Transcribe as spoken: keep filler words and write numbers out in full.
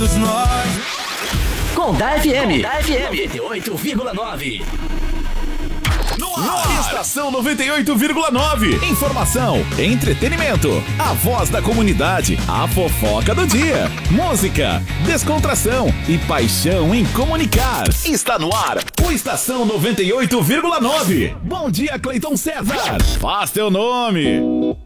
Com da F M. Da F M noventa e oito vírgula nove. No ar. Estação noventa e oito vírgula nove. Informação, entretenimento, a voz da comunidade, a fofoca do dia, música, descontração e paixão em comunicar. Está no ar o Estação noventa e oito vírgula nove. Bom dia, Cleiton César. Faz teu nome.